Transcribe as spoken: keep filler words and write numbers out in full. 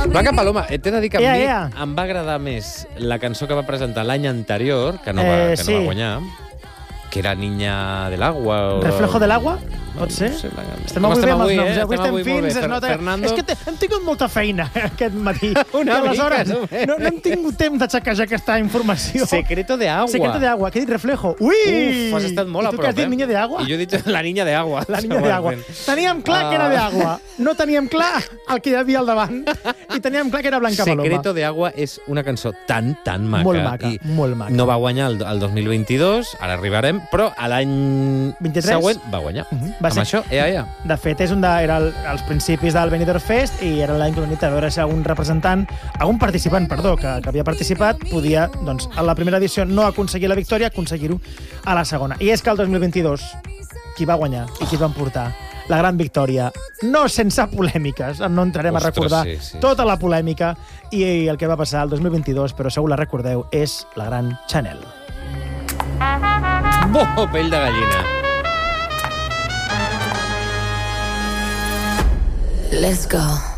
Blanca Paloma, t'he de dir que a Ea, mi ea. em va agradar més la cançó que va presentar l'any anterior, que no va, Eh, que sí. no va guanyar, que era Niña del Agua. O... Reflejo del Agua? Pot ser? No sé, la... Estem Com avui bé amb els avui, noms, eh? eh? Avui estem molt bé. fins, es Fer- nota... Fernando... És que te- hem tingut molta feina aquest matí. Una I aleshores, mica, només. no, no hem tingut temps d'aixecar aquesta informació. Secreto de Agua. Secreto de Agua. Què he dit? Reflejo. Ui! Uf, has estat molt I a tu prop, què has dit? eh? Niña de Agua? I jo he dit la Niña de Agua. La Niña de Agua. Teníem clar que era de Agua. No teníem clar el que hi havia al davant. I teníem clar que era Blanca Paloma. Secreto de Agua és una cançó tan, tan maca. Molt maca, I molt maca. no va guanyar el, el dos mil vint-i-dos, ara arribarem, però a l'any vint-i-tres següent va guanyar. Uh -huh. Va Amb ser- això, ea, ea. De fet, és un de, era el, els principis del Benidorm Fest i era l'any que una nit a veure si algun representant, algun participant, perdó, que, que havia participat, podia, doncs, a la primera edició no aconseguir la victòria, aconseguir-ho a la segona. I és que el dos mil vint-i-dos, qui va guanyar i qui es va emportar la gran victòria, no sense polèmiques, no entrarem Ostres, a recordar sí, sí, tota la polèmica i el que va passar el dos mil vint-i-dos, però segur la recordeu, és la gran Chanel. Bo, pell de gallina. Let's go.